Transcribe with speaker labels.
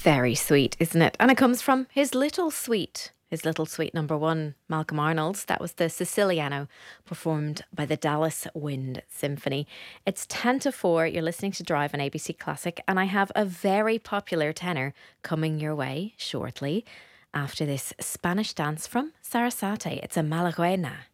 Speaker 1: Very sweet, isn't it? And it comes from his little sweet. His little sweet number one, Malcolm Arnold's. That was the Siciliano, performed by the Dallas Wind Symphony. It's 10 to 4. You're listening to Drive on ABC Classic, and I have a very popular tenor coming your way shortly after this Spanish dance from Sarasate. It's a Malaguena.